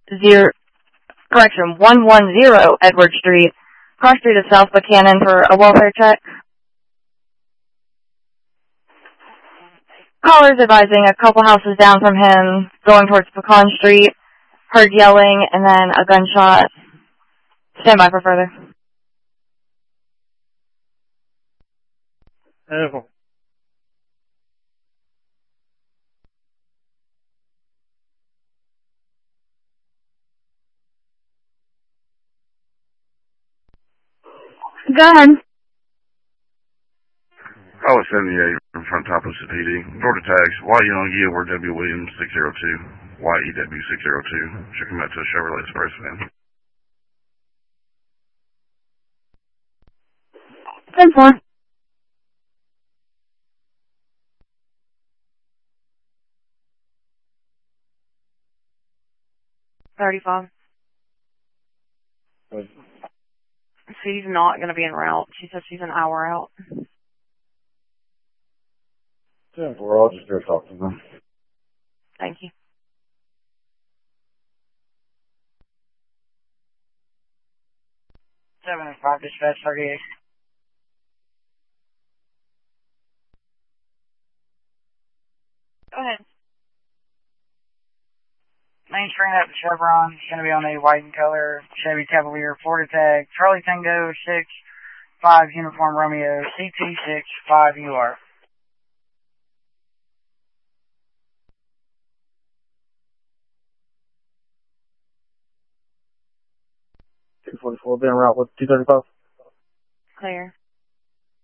110 Edward Street, Cross Street of South Buchanan for a welfare check. Caller's advising a couple houses down from him, going towards Pecan Street, heard yelling and then a gunshot. Stand by for further. Oh. Go ahead. I was 78 in front top of PD. Florida tags, YEW or W Williams 602, YEW 602. Should come out to a Chevrolet Express van. 10-4. $35. She's not going to be en route. She said she's an hour out. 10-4, I'll just go talk to them. Thank you. Seven and 5 dispatch 38. Go ahead. Main Street up to Chevron. It's going to be on a white and color Chevy Cavalier Florida tag. Charlie Tango 6-5 Uniform Romeo CT 6-5 UR. 244, been route with 235. Clear.